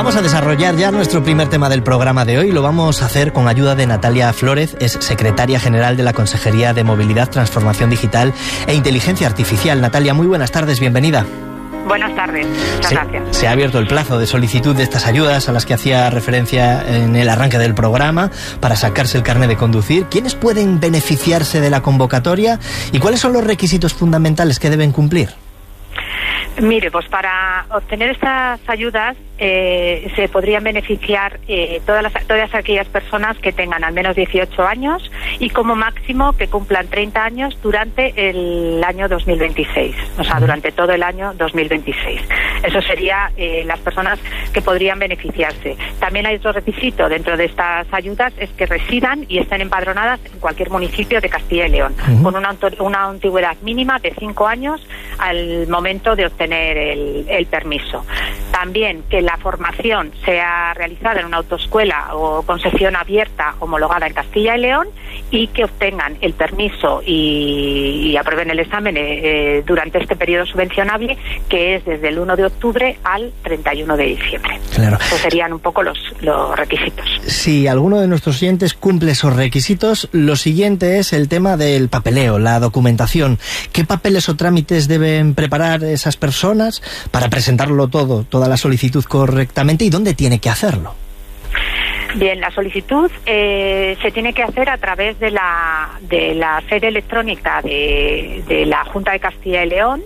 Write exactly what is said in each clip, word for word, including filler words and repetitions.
Vamos a desarrollar ya nuestro primer tema del programa de hoy. Lo vamos a hacer con ayuda de Natalia Flórez, es secretaria general de la Consejería de Movilidad, Transformación Digital e Inteligencia Artificial. Natalia, muy buenas tardes, bienvenida. Buenas tardes, muchas se, gracias. Se ha abierto el plazo de solicitud de estas ayudas a las que hacía referencia en el arranque del programa para sacarse el carnet de conducir. ¿Quiénes pueden beneficiarse de la convocatoria y cuáles son los requisitos fundamentales que deben cumplir? Mire, pues para obtener estas ayudas eh, se podrían beneficiar eh, todas, las, todas aquellas personas que tengan al menos dieciocho años y como máximo que cumplan treinta años durante el año dos mil veintiséis, o sea, durante todo el año dos mil veintiséis. Eso sería eh, las personas que podrían beneficiarse. También hay otro requisito dentro de estas ayudas, es que residan y estén empadronadas en cualquier municipio de Castilla y León, uh-huh. con una, una antigüedad mínima de cinco años al momento de obtener el, el permiso. También que la formación sea realizada en una autoescuela o concesión abierta homologada en Castilla y León y que obtengan el permiso y, y aprueben el examen eh, durante este periodo subvencionable, que es desde el uno de octubre al treinta y uno de diciembre. Claro. Esos serían un poco los, los requisitos. Si alguno de nuestros oyentes cumple esos requisitos, lo siguiente es el tema del papeleo, la documentación. ¿Qué papeles o trámites deben preparar esas personas para presentarlo todo, toda la solicitud correctamente, y dónde tiene que hacerlo? Bien, la solicitud eh, se tiene que hacer a través de la de la sede electrónica de, de la Junta de Castilla y León.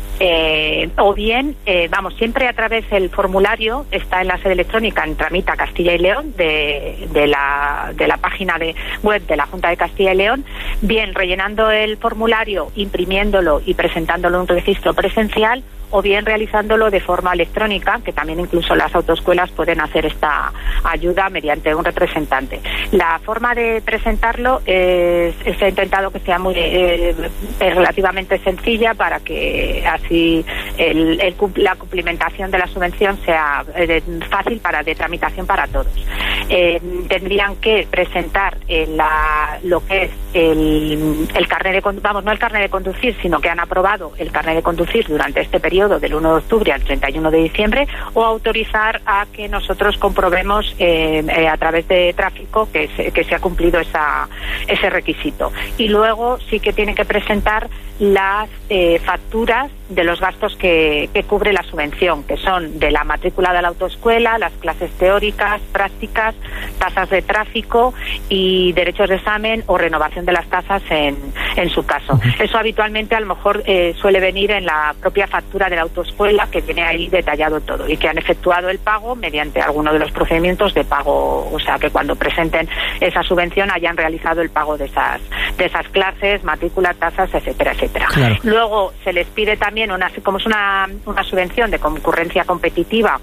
Eh, o bien, eh, vamos, siempre a través del formulario, está en la sede electrónica en Tramita Castilla y León, de, de, la, de la página de web de la Junta de Castilla y León, bien rellenando el formulario, imprimiéndolo y presentándolo en un registro presencial, o bien realizándolo de forma electrónica, que también incluso las autoescuelas pueden hacer esta ayuda mediante un representante. La forma de presentarlo es, se ha intentado que sea muy eh, relativamente sencilla para que así el, el, la cumplimentación de la subvención sea eh, fácil para de tramitación para todos. Eh, tendrían que presentar eh, la, lo que es el, el carnet de conducir, vamos, no el carnet de conducir, sino que han aprobado el carnet de conducir durante este periodo del uno de octubre al treinta y uno de diciembre, o autorizar a que nosotros comprobemos eh, eh, a través de tráfico que se, que se ha cumplido esa, ese requisito. Y luego sí que tienen que presentar las eh, facturas de los gastos que, que cubre la subvención, que son de la matrícula de la autoescuela, las clases teóricas, prácticas, tasas de tráfico y derechos de examen o renovación de las tasas en, en su caso. Uh-huh. Eso habitualmente a lo mejor eh, suele venir en la propia factura de la autoescuela, que viene ahí detallado todo, y que han efectuado el pago mediante alguno de los procedimientos de pago, o sea que cuando presenten esa subvención hayan realizado el pago de esas de esas clases, matrícula, tasas, etcétera, etcétera. Claro. Luego se les pide también, una como es una, una subvención de concurrencia competitiva,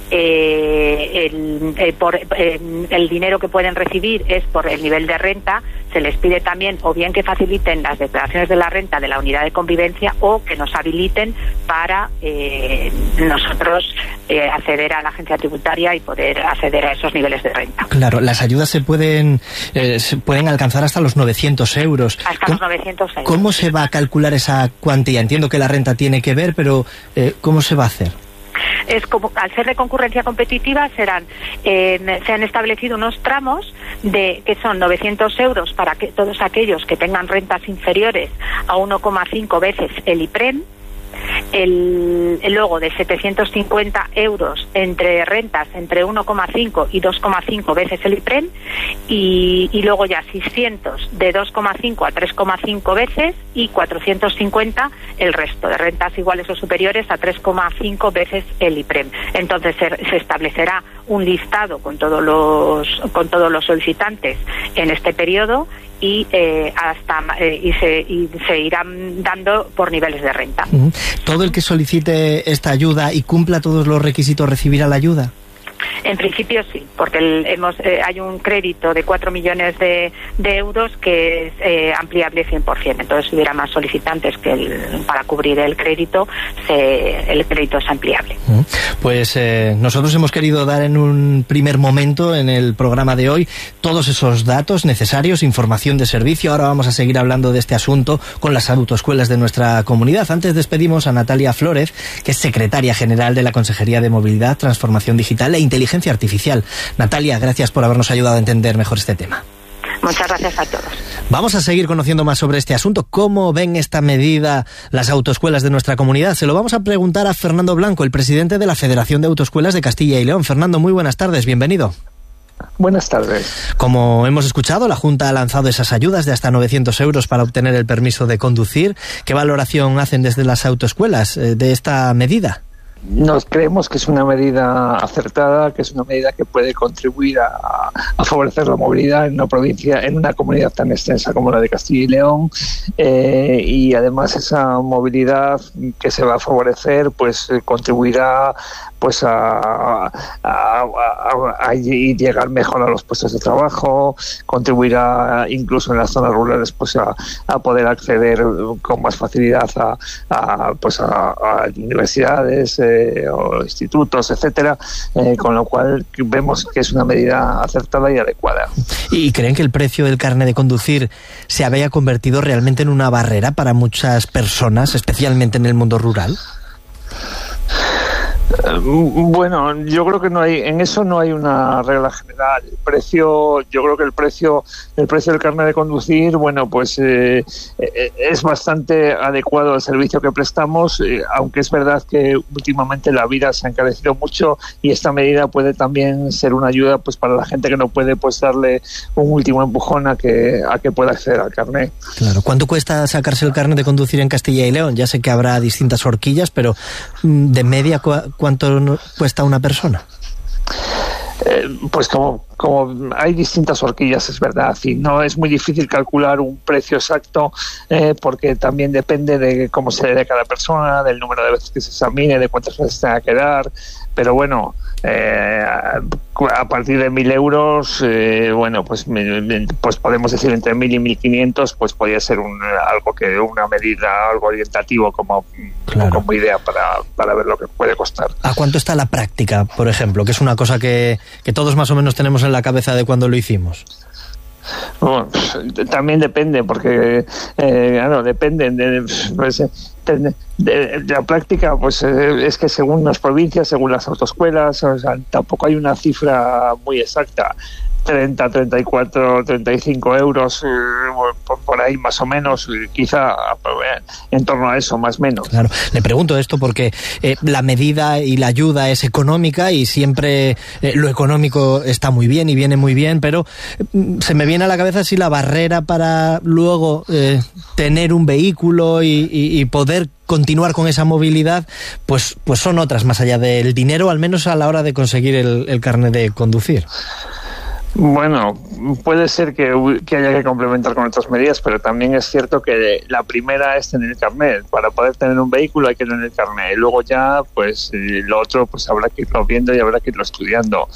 eh, el, eh, por, eh, el dinero que pueden recibir es por el nivel de renta. Se les pide también o bien que faciliten las declaraciones de la renta de la unidad de convivencia, o que nos habiliten para eh, nosotros eh, acceder a la agencia tributaria y poder acceder a esos niveles de renta. Claro, las ayudas se pueden eh, se pueden alcanzar hasta los novecientos euros. Hasta los novecientos euros. ¿Cómo se va a calcular esa cuantía? Entiendo que la renta tiene que ver, pero eh, ¿cómo se va a hacer? Es como, al ser de concurrencia competitiva, serán eh, se han establecido unos tramos de que son novecientos euros para que todos aquellos que tengan rentas inferiores a uno coma cinco veces el IPREM. El, el luego de setecientos cincuenta euros entre rentas entre uno coma cinco y dos coma cinco veces el IPREM, y, y luego ya seiscientos de dos coma cinco a tres coma cinco veces, y cuatrocientos cincuenta el resto de rentas iguales o superiores a tres coma cinco veces el IPREM. Entonces se, se establecerá un listado con todos los con todos los solicitantes en este periodo, y eh, hasta eh, y, se, y se irán dando por niveles de renta. ¿Todo el que solicite esta ayuda y cumpla todos los requisitos recibirá la ayuda? En principio sí, porque el, hemos eh, hay un crédito de cuatro millones de, de euros que es eh, ampliable cien por ciento. Entonces, si hubiera más solicitantes que el, para cubrir el crédito, se, el crédito es ampliable. Pues eh, nosotros hemos querido dar en un primer momento en el programa de hoy todos esos datos necesarios, información de servicio. Ahora vamos a seguir hablando de este asunto con las autoescuelas de nuestra comunidad. Antes despedimos a Natalia Flórez, que es secretaria general de la Consejería de Movilidad, Transformación Digital e Inteligencia Artificial. Natalia, gracias por habernos ayudado a entender mejor este tema. Muchas gracias a todos. Vamos a seguir conociendo más sobre este asunto. ¿Cómo ven esta medida las autoescuelas de nuestra comunidad? Se lo vamos a preguntar a Fernando Blanco, el presidente de la Federación de Autoescuelas de Castilla y León. Fernando, muy buenas tardes, bienvenido. Buenas tardes. Como hemos escuchado, la Junta ha lanzado esas ayudas de hasta novecientos euros para obtener el permiso de conducir. ¿Qué valoración hacen desde las autoescuelas eh, de esta medida? Nos creemos que es una medida acertada, que es una medida que puede contribuir a, a favorecer la movilidad en una provincia, en una comunidad tan extensa como la de Castilla y León, eh, y además esa movilidad que se va a favorecer, pues eh, contribuirá pues a, a, a, a, a llegar mejor a los puestos de trabajo, contribuirá incluso en las zonas rurales pues a, a poder acceder con más facilidad a, a pues a, a universidades eh, o institutos, etcétera, eh, con lo cual vemos que es una medida acertada y adecuada. ¿Y creen que el precio del carnet de conducir se había convertido realmente en una barrera para muchas personas, especialmente en el mundo rural? Bueno, yo creo que no hay, en eso no hay una regla general. El precio, yo creo que el precio, el precio del carnet de conducir, bueno, pues eh, es bastante adecuado al servicio que prestamos, eh, aunque es verdad que últimamente la vida se ha encarecido mucho y esta medida puede también ser una ayuda, pues para la gente que no puede, pues darle un último empujón a que a que pueda acceder al carnet. Claro. ¿Cuánto cuesta sacarse el carnet de conducir en Castilla y León? Ya sé que habrá distintas horquillas, pero de media, ¿cuánto cuesta una persona? Eh, pues como, como hay distintas horquillas, es verdad, y no es muy difícil calcular un precio exacto, eh, porque también depende de cómo se dé cada persona, del número de veces que se examine, de cuántas veces tenga que dar, pero bueno, eh, a partir de mil euros, eh, bueno, pues, pues podemos decir entre mil y mil quinientos, pues podría ser un, algo que una medida, algo orientativo como, claro, como idea para, para ver lo que puede costar. ¿A cuánto está la práctica, por ejemplo? Que es una cosa que, que todos más o menos tenemos en la cabeza de cuando lo hicimos. Bueno, también depende, porque eh, claro, depende de, pues, de, de, de la práctica, pues eh, es que según las provincias, según las autoescuelas, o sea, tampoco hay una cifra muy exacta. treinta, treinta y cuatro, treinta y cinco euros, eh, por, por ahí más o menos, quizá eh, en torno a eso, más o menos. Claro, le pregunto esto porque eh, la medida y la ayuda es económica y siempre eh, lo económico está muy bien y viene muy bien, pero eh, se me viene a la cabeza si la barrera para luego eh, tener un vehículo y, y, y poder continuar con esa movilidad, pues, pues son otras más allá del dinero, al menos a la hora de conseguir el, el carnet de conducir. Bueno, puede ser que, que haya que complementar con otras medidas, pero también es cierto que la primera es tener el carnet. Para poder tener un vehículo hay que tener el carnet. Y luego ya, pues lo otro, pues habrá que irlo viendo y habrá que irlo estudiando.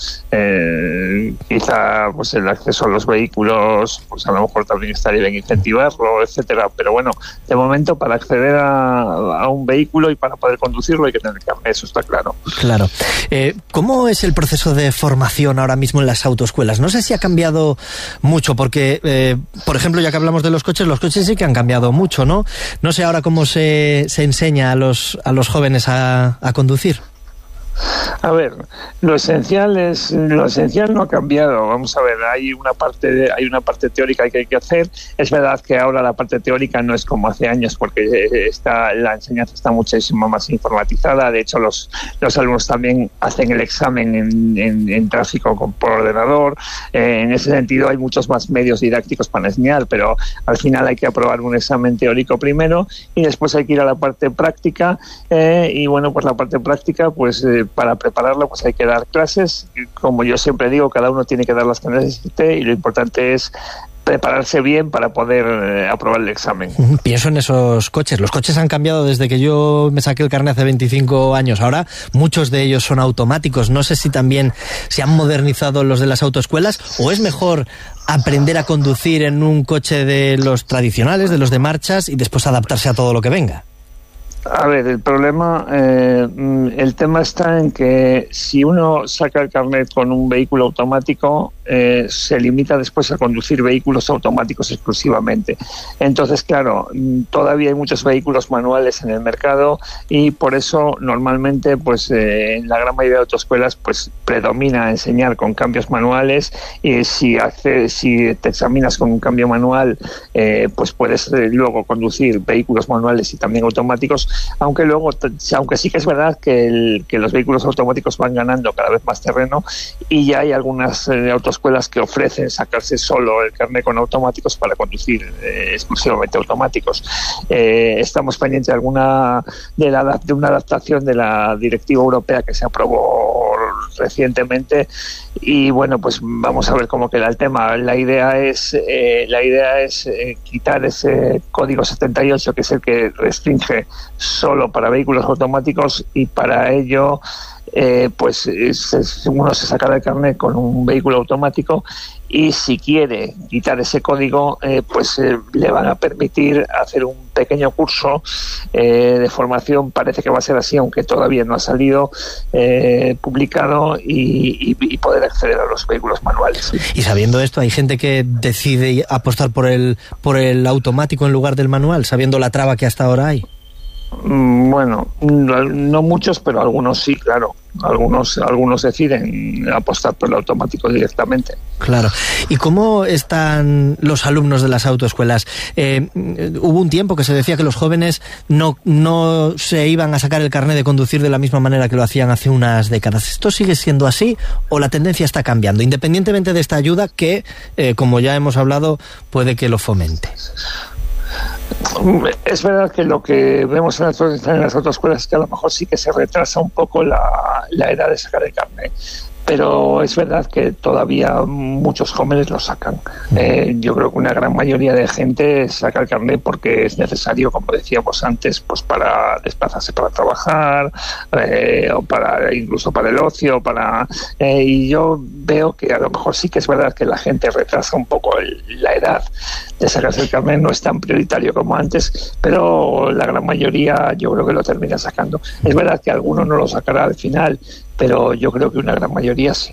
Eh, quizá, pues el acceso a los vehículos, pues a lo mejor también estaría bien incentivarlo, etcétera. Pero bueno, de momento para acceder a, a un vehículo y para poder conducirlo hay que tener el carnet, eso está claro. Claro. Eh, ¿Cómo es el proceso de formación ahora mismo en las autoescuelas? No No sé si ha cambiado mucho, porque, eh, por ejemplo, ya que hablamos de los coches, los coches sí que han cambiado mucho, ¿no? No sé ahora cómo se, se enseña a los, a los jóvenes a, a conducir. A ver, lo esencial es lo esencial no ha cambiado. Vamos a ver, hay una parte de, hay una parte teórica que hay que hacer. Es verdad que ahora la parte teórica no es como hace años, porque está la enseñanza está muchísimo más informatizada. De hecho, los los alumnos también hacen el examen en, en, en tráfico con, por ordenador. Eh, en ese sentido hay muchos más medios didácticos para enseñar, pero al final hay que aprobar un examen teórico primero y después hay que ir a la parte práctica. Eh, y bueno, pues la parte práctica, pues eh, para prepararla pues hay que dar clases. Como yo siempre digo, cada uno tiene que dar las que necesite y lo importante es prepararse bien para poder eh, aprobar el examen. Pienso en esos coches. Los coches han cambiado desde que yo me saqué el carnet hace veinticinco años. Ahora muchos de ellos son automáticos. No sé si también se han modernizado los de las autoescuelas, o es mejor aprender a conducir en un coche de los tradicionales, de los de marchas, y después adaptarse a todo lo que venga. A ver, el problema, eh, el tema está en que si uno saca el carnet con un vehículo automático, eh, se limita después a conducir vehículos automáticos exclusivamente. Entonces, claro, todavía hay muchos vehículos manuales en el mercado, y por eso normalmente, pues eh, en la gran mayoría de autoescuelas, pues predomina enseñar con cambios manuales, y si hace, si te examinas con un cambio manual, eh, pues puedes eh, luego conducir vehículos manuales y también automáticos. Aunque luego, aunque sí que es verdad que, el, que los vehículos automáticos van ganando cada vez más terreno, y ya hay algunas eh, autoescuelas que ofrecen sacarse solo el carnet con automáticos para conducir eh, exclusivamente automáticos. Eh, estamos pendientes de alguna de, la, de una adaptación de la directiva europea que se aprobó recientemente, y bueno, pues vamos a ver cómo queda el tema. La idea es eh, la idea es eh, quitar ese código setenta y ocho, que es el que restringe solo para vehículos automáticos, y para ello eh, pues es, es, uno se sacará el carnet con un vehículo automático, y si quiere quitar ese código, eh, pues eh, le van a permitir hacer un pequeño curso eh, de formación. Parece que va a ser así, aunque todavía no ha salido eh, publicado, y, y, y poder acceder a los vehículos manuales. Y sabiendo esto, ¿hay gente que decide apostar por el, por el automático en lugar del manual, sabiendo la traba que hasta ahora hay? Bueno, no, no muchos, pero algunos sí, claro. Algunos algunos deciden apostar por el automático directamente. Claro. ¿Y cómo están los alumnos de las autoescuelas? Eh, hubo un tiempo que se decía que los jóvenes no, no se iban a sacar el carnet de conducir de la misma manera que lo hacían hace unas décadas. ¿Esto sigue siendo así o la tendencia está cambiando, independientemente de esta ayuda que, eh, como ya hemos hablado, puede que lo fomente? Es verdad que lo que vemos en las, en las autoescuelas es que a lo mejor sí que se retrasa un poco la, la edad de sacar el carnet, pero es verdad que todavía muchos jóvenes lo sacan. Eh, yo creo que una gran mayoría de gente saca el carnet porque es necesario, como decíamos antes, pues para desplazarse para trabajar, eh, o para incluso para el ocio, para eh, y yo veo que a lo mejor sí que es verdad que la gente retrasa un poco el, la edad de sacarse el carnet. No es tan prioritario como antes, pero la gran mayoría yo creo que lo termina sacando. Es verdad que alguno no lo sacará al final, pero yo creo que una gran mayoría sí.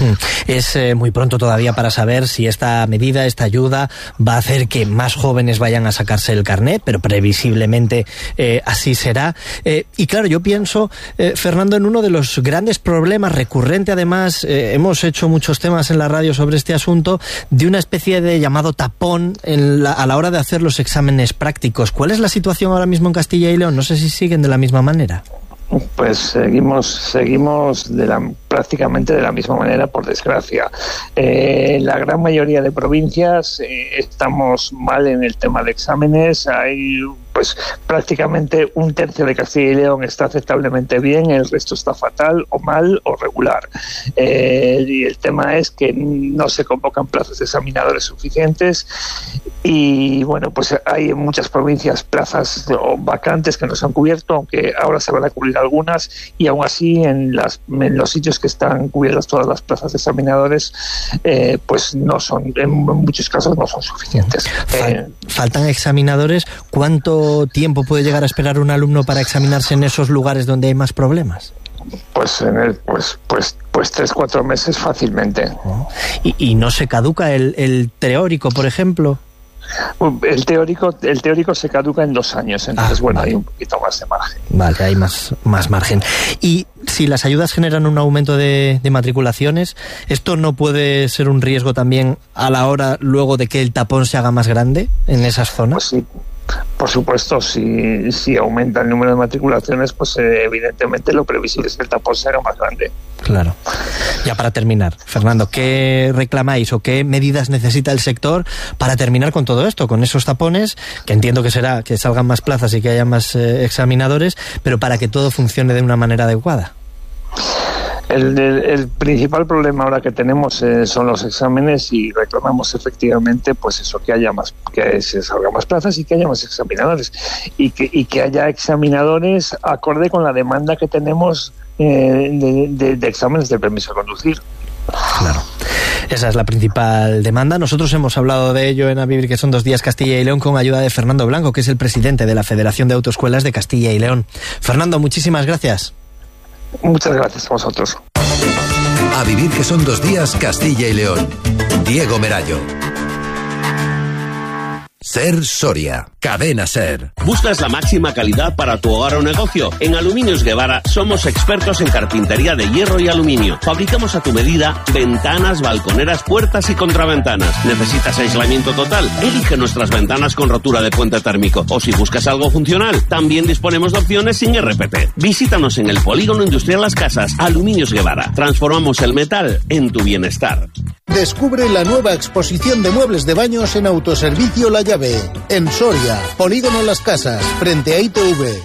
Es eh, muy pronto todavía para saber si esta medida, esta ayuda, va a hacer que más jóvenes vayan a sacarse el carnet, pero previsiblemente eh, así será. Eh, y claro, yo pienso, eh, Fernando, en uno de los grandes problemas, recurrente además, eh, hemos hecho muchos temas en la radio sobre este asunto, de una especie de llamado tapón en la, a la hora de hacer los exámenes prácticos. ¿Cuál es la situación ahora mismo en Castilla y León? No sé si siguen de la misma manera. Pues seguimos seguimos de la, prácticamente de la misma manera, por desgracia. Eh, la gran mayoría de provincias eh, estamos mal en el tema de exámenes. Hay pues prácticamente un tercio de Castilla y León está aceptablemente bien, el resto está fatal o mal o regular. Eh, y el tema es que no se convocan plazas de examinadores suficientes, y bueno, pues hay en muchas provincias plazas vacantes que no se han cubierto, aunque ahora se van a cubrir algunas, y aún así en, las, en los sitios que están cubiertas todas las plazas de examinadores, eh, pues no son, en muchos casos no son suficientes. Fal eh, faltan examinadores. ¿Cuánto tiempo puede llegar a esperar un alumno para examinarse en esos lugares donde hay más problemas? Pues en el, pues pues pues tres cuatro meses fácilmente. Oh. ¿Y, y no se caduca el, el teórico, por ejemplo? El teórico, el teórico se caduca en dos años, entonces ah, bueno, vale. Hay un poquito más de margen. Vale, hay más, más margen. Y si las ayudas generan un aumento de, de matriculaciones, ¿esto no puede ser un riesgo también a la hora luego de que el tapón se haga más grande en esas zonas? Pues sí. Por supuesto, si, si aumenta el número de matriculaciones, pues eh, evidentemente lo previsible es que el tapón sea más grande. Claro. Ya para terminar, Fernando, ¿qué reclamáis o qué medidas necesita el sector para terminar con todo esto, con esos tapones, que entiendo que será que salgan más plazas y que haya más eh, examinadores, pero para que todo funcione de una manera adecuada? El, el, el principal problema ahora que tenemos eh, son los exámenes y reclamamos efectivamente pues eso, que haya más, que se salgan más plazas y que haya más examinadores y que, y que haya examinadores acorde con la demanda que tenemos eh, de, de, de exámenes de permiso de conducir. Claro. Esa es la principal demanda. Nosotros hemos hablado de ello en A Vivir que son dos días Castilla y León con ayuda de Fernando Blanco, que es el presidente de la Federación de Autoescuelas de Castilla y León. Fernando, muchísimas gracias. Muchas gracias a vosotros. A Vivir que son dos días Castilla y León. Diego Merayo. Ser Soria. Cadena Ser. ¿Buscas la máxima calidad para tu hogar o negocio? En Aluminios Guevara somos expertos en carpintería de hierro y aluminio. Fabricamos a tu medida ventanas, balconeras, puertas y contraventanas. ¿Necesitas aislamiento total? Elige nuestras ventanas con rotura de puente térmico. O si buscas algo funcional, también disponemos de opciones sin R P T. Visítanos en el Polígono Industrial Las Casas. Aluminios Guevara. Transformamos el metal en tu bienestar. Descubre la nueva exposición de muebles de baños en Autoservicio La Llave, en Soria, Polígono Las Casas, frente a I T V.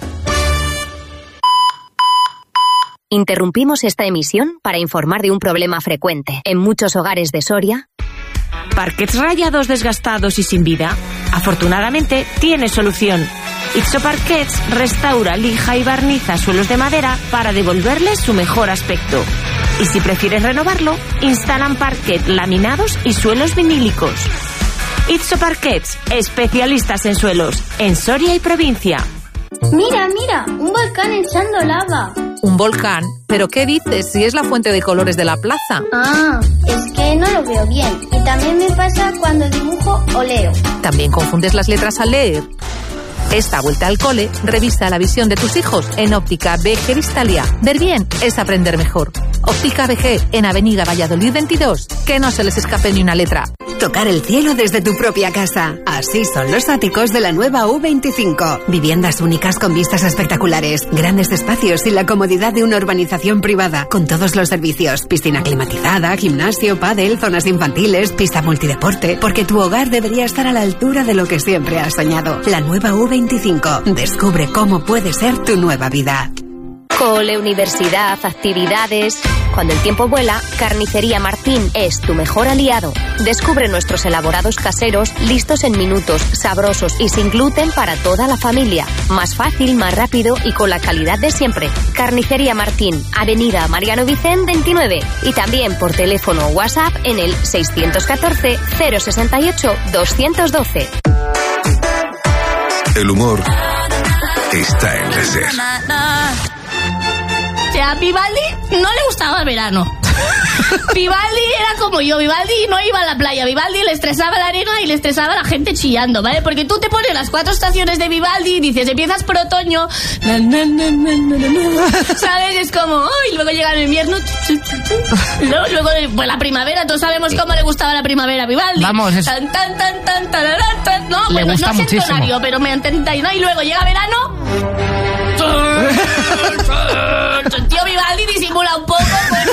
Interrumpimos esta emisión para informar de un problema frecuente en muchos hogares de Soria. ¿Parquets rayados, desgastados y sin vida? Afortunadamente, tiene solución. Itso Parquets restaura, lija y barniza suelos de madera para devolverles su mejor aspecto. Y si prefieres renovarlo, instalan parquet, laminados y suelos vinílicos. Itso Parquets, especialistas en suelos, en Soria y provincia. Mira, mira, un volcán echando lava. ¿Un volcán? ¿Pero qué dices? Si es la fuente de colores de la plaza. Ah, es que no lo veo bien. Y también me pasa cuando dibujo o leo. ¿También confundes las letras al leer? Esta vuelta al cole, revisa la visión de tus hijos en Óptica B G Vistalia. Ver bien es aprender mejor. Óptica B G, en Avenida Valladolid veintidós. Que no se les escape ni una letra. Tocar el cielo desde tu propia casa. Así son los áticos de la nueva U veinticinco. Viviendas únicas con vistas espectaculares, grandes espacios y la comodidad de una urbanización privada, con todos los servicios. Piscina climatizada, gimnasio, pádel, zonas infantiles, pista multideporte. Porque tu hogar debería estar a la altura de lo que siempre has soñado. La nueva U veinticinco. Descubre cómo puede ser tu nueva vida. Cole, universidad, actividades. Cuando el tiempo vuela, Carnicería Martín es tu mejor aliado. Descubre nuestros elaborados caseros, listos en minutos, sabrosos y sin gluten para toda la familia. Más fácil, más rápido y con la calidad de siempre. Carnicería Martín, Avenida Mariano Vicén veintinueve. Y también por teléfono o WhatsApp en el seiscientos catorce cero sesenta y ocho doscientos doce. El humor está en la Ser. O sea, a Vivaldi no le gustaba el verano. Vivaldi era como yo, Vivaldi no iba a la playa, Vivaldi le estresaba la arena y le estresaba la gente chillando, ¿vale? Porque tú te pones las cuatro estaciones de Vivaldi y dices, empiezas por otoño, na, na, na, na, na, na, ¿sabes? Es como, oh, y luego llega el invierno, luego, luego pues la primavera, todos sabemos cómo le gustaba la primavera a Vivaldi. Vamos, es... tan, tan, tan, tan, tan, tan, no, le bueno, gusta no sé muchísimo. tonario, pero me entendéis, ¿no? Y luego llega verano... Tío Vivaldi disimula un poco, pues